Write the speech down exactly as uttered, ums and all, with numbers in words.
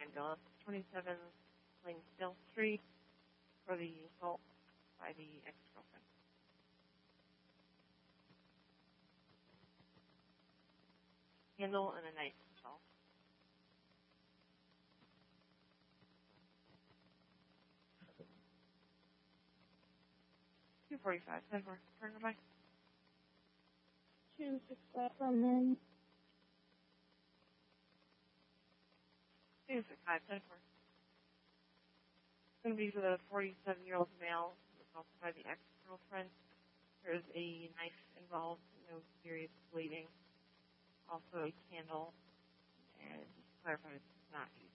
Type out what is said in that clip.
ambulance, twenty-seven Langsdale Street, for the assault by the ex-girlfriend. Handle and a knife assault. two forty-five, ten four, turn by. two six five from men. two six five, ten four. It's going to be for the forty-seven-year-old male assaulted by the ex-girlfriend. There's a knife involved, no serious bleeding. Also a candle, and just clarify it's not used.